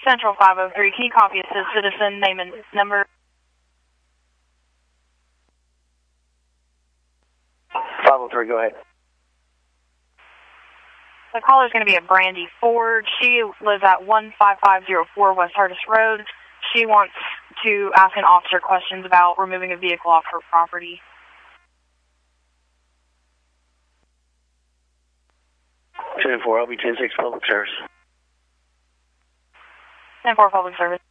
Central 503, can you copy assist citizen, name and number? 503, go ahead. The caller is going to be a Brandy Ford. She lives at 15504 West Hardis Road. She wants to ask an officer questions about removing a vehicle off her property. 10-4, I'll be 10-6 public service. 10-4 public service.